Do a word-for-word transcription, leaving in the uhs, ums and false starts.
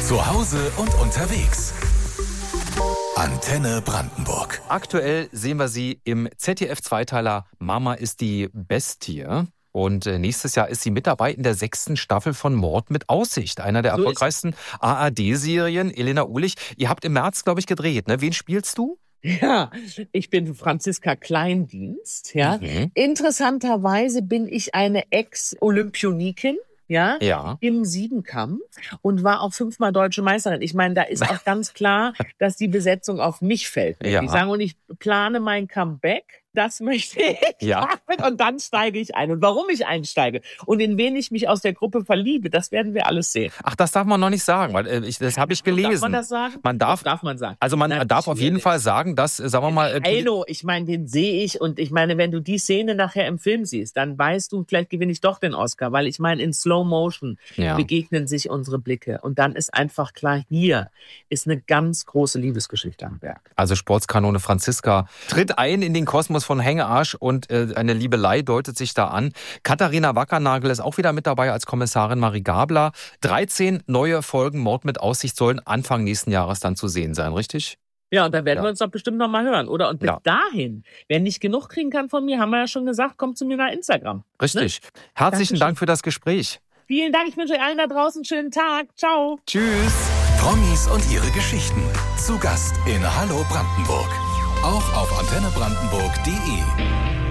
Zu Hause und unterwegs. Antenne Brandenburg. Aktuell sehen wir sie im Z D F-Zweiteiler Mama ist die Bestie. Und nächstes Jahr ist sie mit dabei in der sechsten Staffel von Mord mit Aussicht. Einer der So erfolgreichsten A R D-Serien. Elena Uhlich, ihr habt im März, glaube ich, gedreht. Ne? Wen spielst du? Ja, ich bin Franziska Kleindienst. Ja. Mhm. Interessanterweise bin ich eine Ex-Olympionikin. Ja, Ja. im Siebenkampf und war auch fünfmal deutsche Meisterin. Ich meine, da ist auch ganz klar, dass die Besetzung auf mich fällt. Ja. Ich sage, und ich plane mein Comeback. Das möchte ich. Ja. Und dann steige ich ein. Und warum ich einsteige und in wen ich mich aus der Gruppe verliebe, das werden wir alles sehen. Ach, das darf man noch nicht sagen, weil äh, ich, das habe ich gelesen. Darf man das sagen? Man darf, Das darf man sagen. also man Natürlich. darf auf jeden Fall sagen, dass, äh, sagen wir mal, äh, Heino, ich meine, den sehe ich und ich meine, wenn du die Szene nachher im Film siehst, dann weißt du, vielleicht gewinne ich doch den Oscar, weil ich meine, in Slow Motion Ja. begegnen sich unsere Blicke und dann ist einfach klar, hier ist eine ganz große Liebesgeschichte am Werk. Also Sportskanone Franziska tritt ein in den Kosmos von Hängearsch und äh, eine Liebelei deutet sich da an. Katharina Wackernagel ist auch wieder mit dabei als Kommissarin Marie Gabler. dreizehn neue Folgen Mord mit Aussicht sollen Anfang nächsten Jahres dann zu sehen sein, richtig? Ja, und da werden Ja. wir uns doch bestimmt noch mal hören, oder? Und bis Ja. dahin, wer nicht genug kriegen kann von mir, haben wir ja schon gesagt, kommt zu mir nach Instagram. Richtig. Herzlichen Dankeschön. Dank für das Gespräch. Vielen Dank, ich wünsche euch allen da draußen einen schönen Tag. Ciao. Tschüss. Promis und ihre Geschichten. Zu Gast in Hallo Brandenburg. Auch auf antenne brandenburg punkt de.